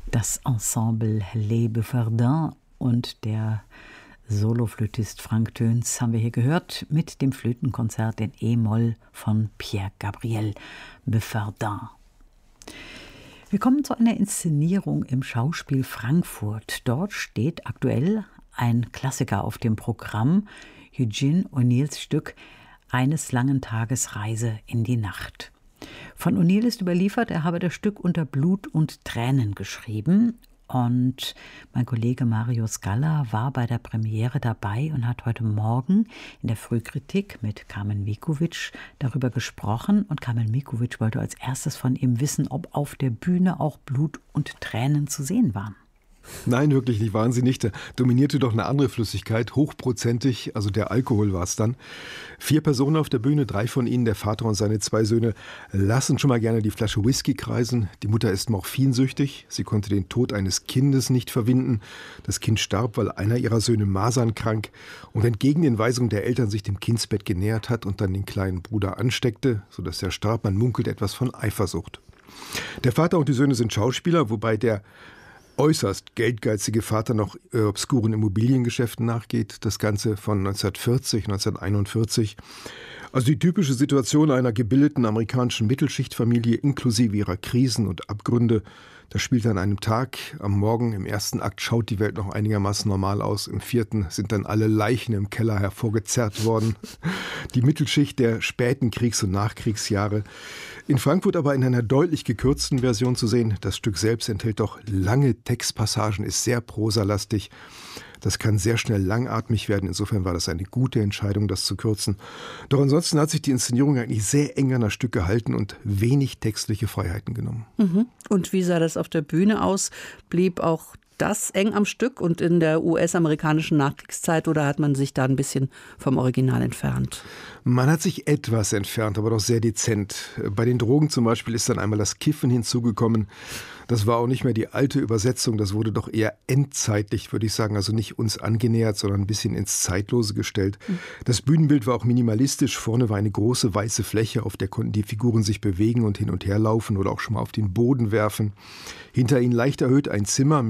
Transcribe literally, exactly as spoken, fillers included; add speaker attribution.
Speaker 1: Das Ensemble Les Buffardins und der Soloflötist Frank Töns haben wir hier gehört mit dem Flötenkonzert in E-Moll von Pierre-Gabriel Buffardin. Wir kommen zu einer Inszenierung im Schauspiel Frankfurt. Dort steht aktuell ein Klassiker auf dem Programm, Eugene O'Neills Stück Eines langen Tages Reise in die Nacht. Von O'Neill ist überliefert, er habe das Stück unter Blut und Tränen geschrieben. Und mein Kollege Mario Scala war bei der Premiere dabei und hat heute Morgen in der Frühkritik mit Carmen Mikuvic darüber gesprochen. Und Carmen Mikuvic wollte als erstes von ihm wissen, ob auf der Bühne auch Blut und Tränen zu sehen waren.
Speaker 2: Nein, wirklich nicht, waren sie nicht. Da dominierte doch eine andere Flüssigkeit, hochprozentig, also der Alkohol war es dann. Vier Personen auf der Bühne, drei von ihnen, der Vater und seine zwei Söhne, lassen schon mal gerne die Flasche Whisky kreisen. Die Mutter ist morphinsüchtig, sie konnte den Tod eines Kindes nicht verwinden. Das Kind starb, weil einer ihrer Söhne masernkrank und entgegen den Weisungen der Eltern sich dem Kindsbett genähert hat und dann den kleinen Bruder ansteckte, sodass er starb. Man munkelt etwas von Eifersucht. Der Vater und die Söhne sind Schauspieler, wobei der äußerst geldgeizige Vater noch äh, obskuren Immobiliengeschäften nachgeht. Das Ganze von neunzehnhundertvierzig, neunzehnhunderteinundvierzig. Also die typische Situation einer gebildeten amerikanischen Mittelschichtfamilie inklusive ihrer Krisen und Abgründe. Das spielt an einem Tag. Am Morgen im ersten Akt schaut die Welt noch einigermaßen normal aus. Im vierten sind dann alle Leichen im Keller hervorgezerrt worden. Die Mittelschicht der späten Kriegs- und Nachkriegsjahre. In Frankfurt aber in einer deutlich gekürzten Version zu sehen. Das Stück selbst enthält doch lange Textpassagen, ist sehr prosalastig. Das kann sehr schnell langatmig werden. Insofern war das eine gute Entscheidung, das zu kürzen. Doch ansonsten hat sich die Inszenierung eigentlich sehr eng an das Stück gehalten und wenig textliche Freiheiten genommen.
Speaker 3: Mhm. Und wie sah das auf der Bühne aus? Blieb auch das eng am Stück und in der U S-amerikanischen Nachkriegszeit oder hat man sich da ein bisschen vom Original entfernt?
Speaker 2: Man hat sich etwas entfernt, aber doch sehr dezent. Bei den Drogen zum Beispiel ist dann einmal das Kiffen hinzugekommen. Das war auch nicht mehr die alte Übersetzung, das wurde doch eher endzeitlich, würde ich sagen, also nicht uns angenähert, sondern ein bisschen ins Zeitlose gestellt. Mhm. Das Bühnenbild war auch minimalistisch, vorne war eine große weiße Fläche, auf der konnten die Figuren sich bewegen und hin und her laufen oder auch schon mal auf den Boden werfen. Hinter ihnen leicht erhöht ein Zimmer